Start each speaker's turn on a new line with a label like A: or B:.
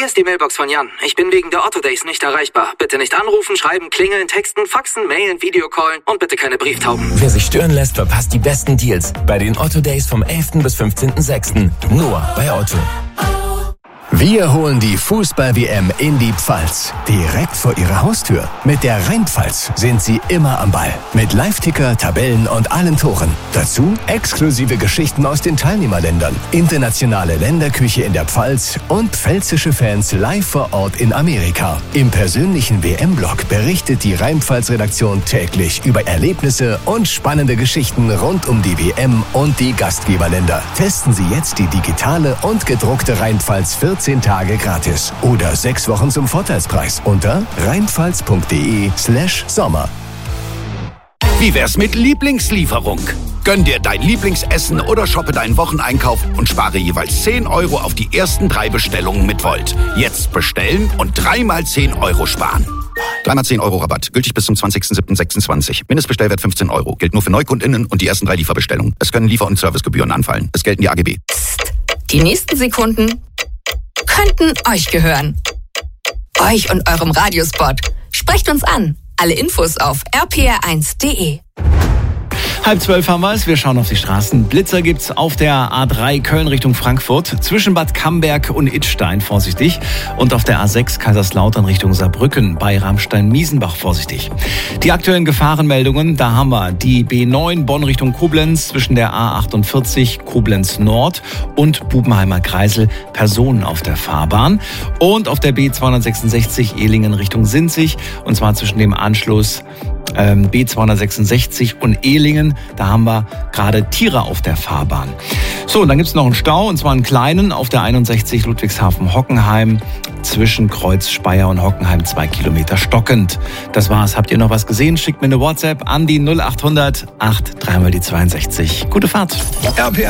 A: Hier ist die Mailbox von Jan. Ich bin wegen der Otto Days nicht erreichbar. Bitte nicht anrufen, schreiben, klingeln, texten, faxen, mailen, Videocallen und bitte keine Brieftauben.
B: Wer sich stören lässt, verpasst die besten Deals bei den Otto Days vom 11. bis 15.06. Nur bei Otto.
C: Wir holen die Fußball-WM in die Pfalz. Direkt vor Ihrer Haustür. Mit der Rheinpfalz sind Sie immer am Ball. Mit Live-Ticker, Tabellen und allen Toren. Dazu exklusive Geschichten aus den Teilnehmerländern, internationale Länderküche in der Pfalz und pfälzische Fans live vor Ort in Amerika. Im persönlichen WM-Blog berichtet die Rheinpfalz-Redaktion täglich über Erlebnisse und spannende Geschichten rund um die WM und die Gastgeberländer. Testen Sie jetzt die digitale und gedruckte Rheinpfalz 14 Tage gratis oder 6 Wochen zum Vorteilspreis unter rheinpfalz.de/Sommer.
D: Wie wär's mit Lieblingslieferung? Gönn dir dein Lieblingsessen oder shoppe deinen Wocheneinkauf und spare jeweils 10 € auf die ersten 3 Bestellungen mit Volt. Jetzt bestellen und 3 mal 10 € sparen. 3 mal 10 € Rabatt. Gültig bis zum 20.07.26. Mindestbestellwert 15 €. Gilt nur für NeukundInnen und die ersten 3 Lieferbestellungen. Es können Liefer- und Servicegebühren anfallen. Es gelten die AGB.
E: Psst. Die nächsten Sekunden könnten euch gehören. Euch und eurem Radiospot. Sprecht uns an. Alle Infos auf rpr1.de.
F: 11:30 haben wir es. Wir schauen auf die Straßen. Blitzer gibt's auf der A3 Köln Richtung Frankfurt. Zwischen Bad Camberg und Idstein vorsichtig. Und auf der A6 Kaiserslautern Richtung Saarbrücken bei Ramstein-Miesenbach vorsichtig. Die aktuellen Gefahrenmeldungen, da haben wir die B9 Bonn Richtung Koblenz zwischen der A48 Koblenz Nord und Bubenheimer Kreisel. Personen auf der Fahrbahn. Und auf der B266 Ehlingen Richtung Sinzig. Und zwar zwischen dem Anschluss B266 und Ehlingen, da haben wir gerade Tiere auf der Fahrbahn. So, und dann gibt's noch einen Stau, und zwar einen kleinen auf der 61 Ludwigshafen-Hockenheim zwischen Kreuz Speyer und Hockenheim 2 Kilometer stockend. Das war's. Habt ihr noch was gesehen? Schickt mir eine WhatsApp an die 0800 8 3 mal die 62. Gute Fahrt.
C: RPR